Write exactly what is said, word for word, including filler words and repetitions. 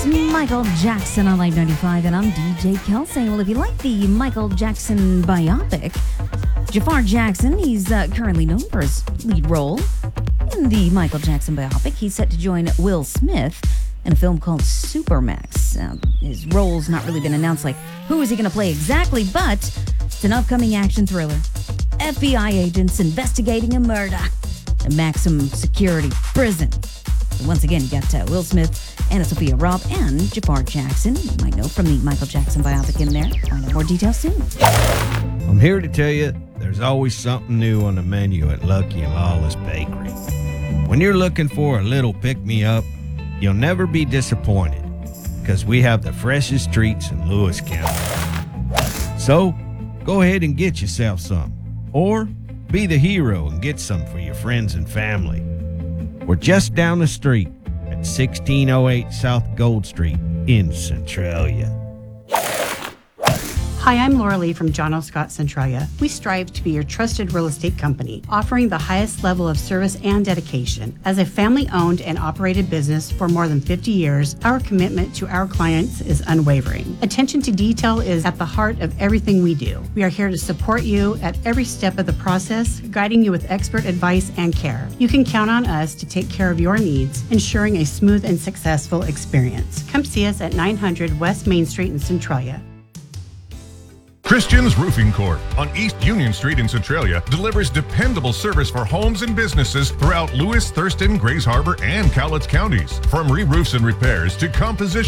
It's Michael Jackson on Live ninety-five, and I'm D J Kelsey. Well, if you like the Michael Jackson biopic, Jafar Jackson, he's uh, currently known for his lead role in the Michael Jackson biopic. He's set to join Will Smith in a film called Supermax. Uh, his role's not really been announced, like who is he going to play exactly, but it's an upcoming action thriller. F B I agents investigating a murder at maximum security prison. So once again, you got uh, Will Smith, Anna Sophia Robb, and Jafar Jackson. You might know from the Michael Jackson biopic in there. Find out more details soon. I'm here to tell you there's always something new on the menu at Lucky and Lawless Bakery. When you're looking for a little pick-me-up, you'll never be disappointed because we have the freshest treats in Lewis County. So, go ahead and get yourself some. Or be the hero and get some for your friends and family. We're just down the street at sixteen oh eight South Gold Street in Centralia. Hi, I'm Laura Lee from John O. Scott Centralia. We strive to be your trusted real estate company, offering the highest level of service and dedication. As a family-owned and operated business for more than fifty years, our commitment to our clients is unwavering. Attention to detail is at the heart of everything we do. We are here to support you at every step of the process, guiding you with expert advice and care. You can count on us to take care of your needs, ensuring a smooth and successful experience. Come see us at nine hundred West Main Street in Centralia. Christian's Roofing Corp on East Union Street in Centralia delivers dependable service for homes and businesses throughout Lewis, Thurston, Grays Harbor, and Cowlitz counties. From re-roofs and repairs to composition